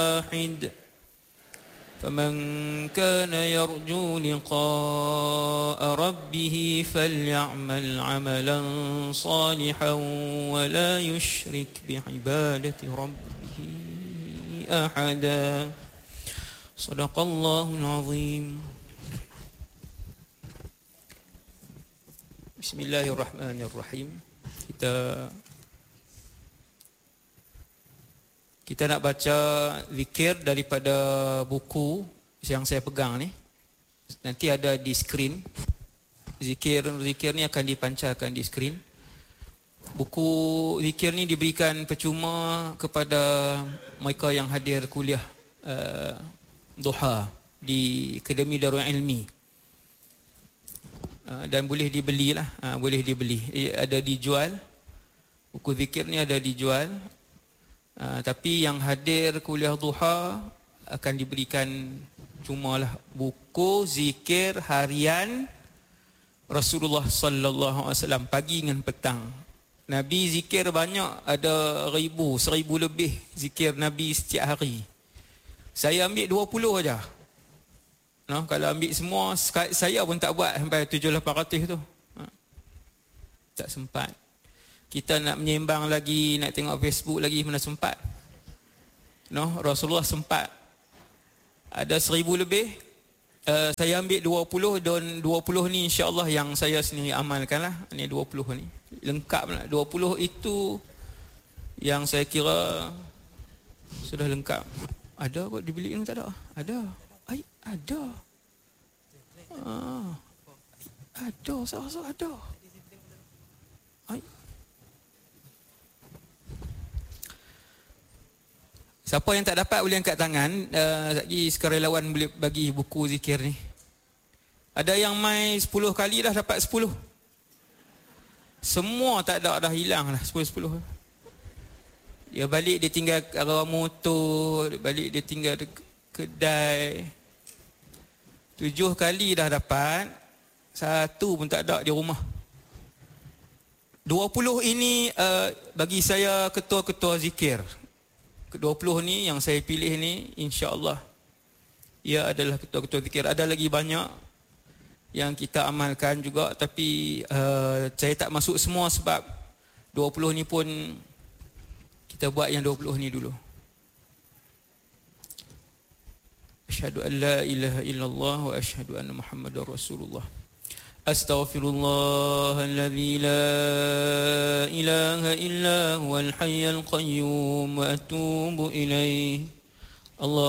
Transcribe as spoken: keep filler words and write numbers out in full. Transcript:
واحد فمن كان يرجو لقاء ربه فليعمل عملا صالحا ولا يشرك بعبادة ربه أحدا صدق الله العظيم. Bismillahirrahmanirrahim. Kita Kita nak baca zikir daripada buku yang saya pegang ni. Nanti ada di skrin. Zikir-zikir ni akan dipancarkan di skrin. Buku zikir ni diberikan percuma kepada mereka yang hadir kuliah uh, Duha di Akademi Darul Ilmi. Uh, dan boleh dibeli lah. Uh, boleh dibeli. Eh, ada dijual. Buku zikir ni ada dijual. Uh, tapi yang hadir kuliah duha akan diberikan cumalah buku zikir harian Rasulullah sallallahu alaihi wasallam pagi dengan petang. Nabi zikir banyak, ada ribu, seribu lebih zikir Nabi setiap hari. Saya ambil dua puluh aja. Nah, kalau ambil semua saya pun tak buat sampai tujuh lapan ratus tu. Ha. Tak sempat. Kita nak menyembang lagi, nak tengok Facebook lagi, mana sempat. No, Rasulullah sempat. Ada seribu lebih. Uh, saya ambil dua puluh dan dua puluh ni insya-Allah yang saya sendiri amalkan lah. Ni dua puluh ni. Lengkap lah. dua puluh itu yang saya kira sudah lengkap. Ada kot dibeli ni tak ada? Ada. Ai, ada. Ah. Ada, saya rasa ada. Ai. Siapa yang tak dapat boleh angkat tangan. Uh, lagi sukarelawan boleh bagi buku zikir ni. Ada yang mai sepuluh kali dah dapat sepuluh. Semua tak ada, dah hilang dah sepuluh-sepuluh. Dia balik dia tinggal arwah motor, dia balik dia tinggal kedai. Tujuh kali dah dapat, satu pun tak ada di rumah. Dua puluh ini uh, bagi saya ketua-ketua zikir. Kedua puluh ni yang saya pilih ni insya-Allah ia adalah ketua-ketua zikir. Ada lagi banyak yang kita amalkan juga tapi uh, saya tak masuk semua sebab dua puluh ni pun kita buat yang dua puluh ni dulu. Asyhadu an la ilaha illallah wa asyhadu anna Muhammadar Rasulullah. Astaghfirullahalladzi la ilaha illa huwal hayyul qayyum wa atubu ilaih. Allah